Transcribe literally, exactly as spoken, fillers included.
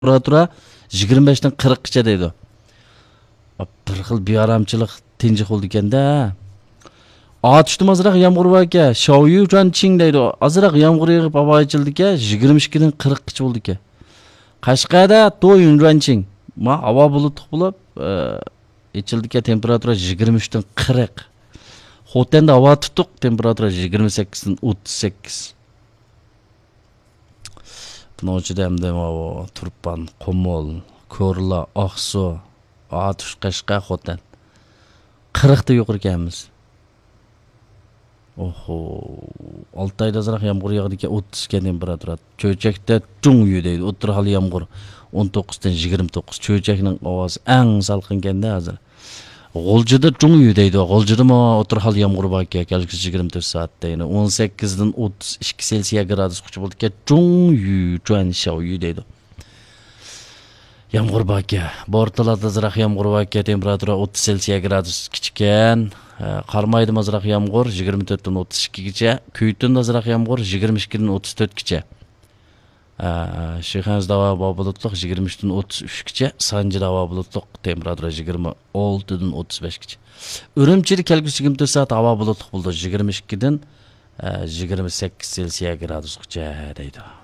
Temperatura yigirma beshdan qirqqacha deydi. Bir xil bearamchilik tinchlik bo'ldi ekanda. Atıştım azraq yağmur var ki, şauyu can çing deydi. Azraq yağmur yağıp hava açıldı ki, yigirma ikkidan qirqqacha bo'ldi ki. Qashqada to'yin can çing. Ma hava bulutluk bulup, içildi ki temperatura yigirma uchdan qirq. Xotenda hava tutuq, temperatura yigirma sakkizdan o'ttiz sakkiz. Bunun içinde hem de o Turpan, Qomol, Ko'rla, Oqsu, Atush, Qashqa, Xoten. qirqda yuqori ekanmiz. Oho, olti oyda azroq yomg'ir yog'di ekan, o'ttizga temperatura. Cho'chakda chungyu deydi. O'tirhal yomg'ir o'n to'qqizdan yigirma to'qqiz. Cho'chakning ovozi eng salqin ekanda hozir. G'oljida chungyu deydi. G'oljidami o'tirhal yomg'ir bor ekan, kelgusi yigirma to'rt soatda, ya'ni o'n sakkizdan o'ttiz ikki Selsiya gradus quch bo'ldi ekan, chungyu, chuan shauyu deydi. Yomg'ir bor ekan. Bortalarda azroq yomg'ir bor ekan, temperatura o'ttiz Selsiya gradus kichkan. Qarmaydi azroq yomg'ir yigirma to'rtdan o'ttiz ikkigacha, Kuytunda azroq yomg'ir yigirma ikkidan o'ttiz to'rtgacha. Shayxonzada havo bulutliq yigirma uchdan o'ttiz uchgacha, Sanjida havo bulutliq, temperatura yigirma oltidan o'ttiz beshgacha. Urumchida kelgusi yigirma to'rt soat havo bulutliq bo'ldi, yigirma ikkidan yigirma sakkiz Selsiya gradusgacha deydi.